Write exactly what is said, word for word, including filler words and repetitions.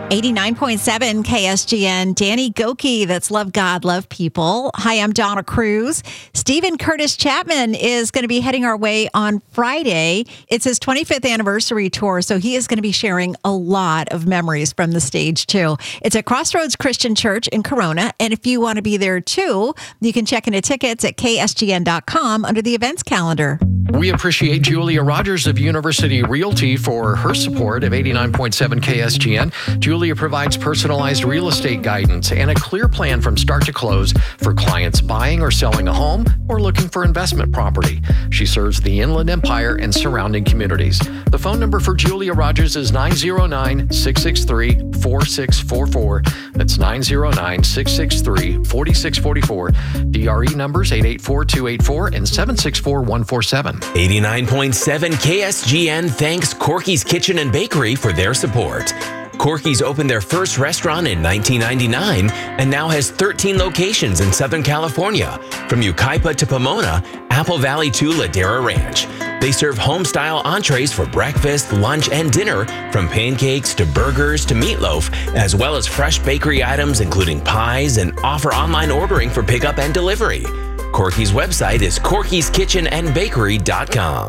eighty-nine point seven K S G N, Danny Goki, that's Love God, Love People. Hi, I'm Donna Cruz. Stephen Curtis Chapman is going to be heading our way on Friday. It's his twenty-fifth anniversary tour, so he is going to be sharing a lot of memories from the stage, too. It's at Crossroads Christian Church in Corona, and if you want to be there, too, you can check into tickets at K S G N dot com under the events calendar. We appreciate Julia Rogers of University Realty for her support of eighty-nine point seven K S G N. Julia provides personalized real estate guidance and a clear plan from start to close for clients buying or selling a home or looking for investment property. She serves the Inland Empire and surrounding communities. The phone number for Julia Rogers is nine zero nine, six six three, four six four four. That's nine zero nine, six six three, four six four four. D R E numbers eight eight four two eight four and seven six four one four seven. eighty-nine point seven K S G N thanks Corky's Kitchen and Bakery for their support. Corky's opened their first restaurant in nineteen ninety-nine and now has thirteen locations in Southern California, from Yucaipa to Pomona, Apple Valley to Ladera Ranch. They serve home-style entrees for breakfast, lunch, and dinner, from pancakes to burgers to meatloaf, as well as fresh bakery items including pies, and offer online ordering for pickup and delivery. Corky's website is corkys kitchen and bakery dot com.